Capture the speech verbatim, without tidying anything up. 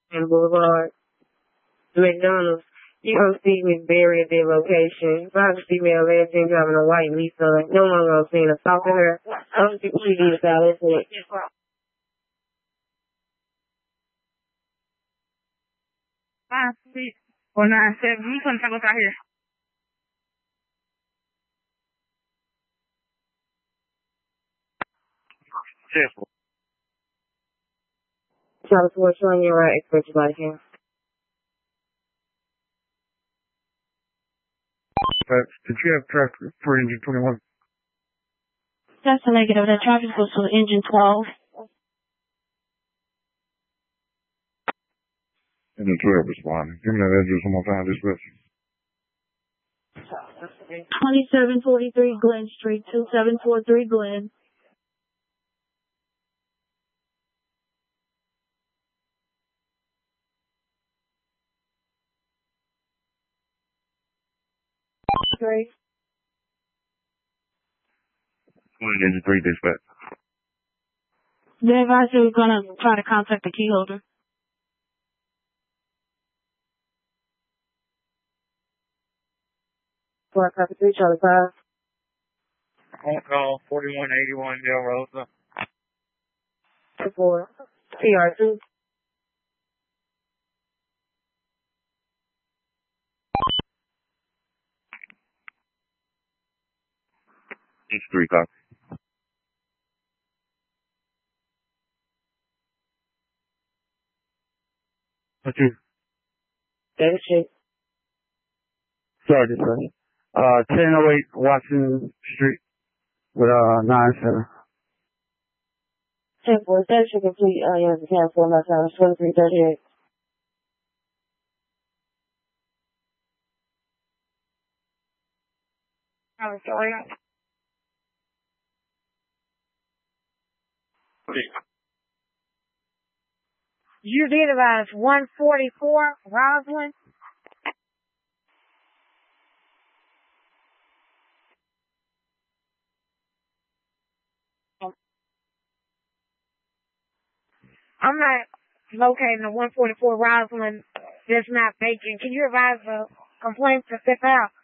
and Boulevard, McDonald's. You gonna see me buried at their location. If I can see me a lesbian driving a white Nissan, no one gonna see her talk to her. I don't think she needs that, isn't it? Five, six, or nine, seven. You couldn't take us out here. Careful. Charles Ford showing your right, expert your body cam. Did you have traffic for engine twenty-one? That's a negative. That traffic goes to engine twelve. Engine twelve responding. Give me that address one more time, dispatch. twenty-seven forty-three Glen Street, two seven four three Glen. Three. Engine three, dispatch. The advisor is going to try to contact the key holder. Four, copy three, Charlie five. Phone call forty-one eighty-one Del Rosa. Four, T R two. Engine three, copy. What's your? That's it. Sorry, dispatch. Uh, ten oh eight Washington Street with, uh, nine seven. ten four, that should complete, uh, you have the cam for my time, twenty-three thirty-eight. Oh, sorry. You did about one forty-four, Roslyn. I'm not locating the one forty-four Roslyn that's not vacant. Can you advise the complaint to step out?